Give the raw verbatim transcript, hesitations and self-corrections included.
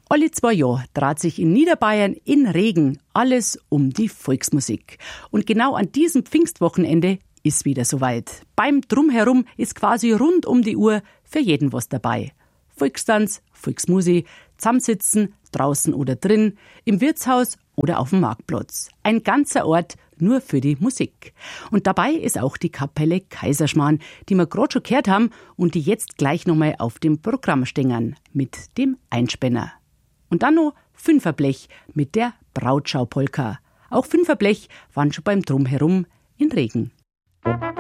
Alle zwei Jahre dreht sich in Niederbayern in Regen alles um die Volksmusik. Und genau an diesem Pfingstwochenende ist wieder soweit. Beim Drumherum ist quasi rund um die Uhr für jeden was dabei. Volkstanz, Volksmusik, zusammensitzen, draußen oder drin, im Wirtshaus oder auf dem Marktplatz. Ein ganzer Ort nur für die Musik. Und dabei ist auch die Kapelle Kaiserschmarrn, die wir gerade schon gehört haben und die jetzt gleich nochmal auf dem Programm stehen mit dem Einspänner. Und dann noch Fünferblech mit der Brautschaupolka. Auch Fünferblech waren schon beim Drumherum in Regen.